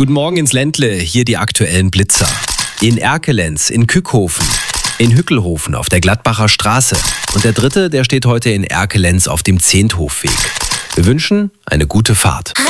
Guten Morgen ins Ländle, hier die aktuellen Blitzer. In Erkelenz, in Kückhofen, in Hückelhofen auf der Gladbacher Straße. Und der dritte, der steht heute in Erkelenz auf dem Zehnthofweg. Wir wünschen eine gute Fahrt.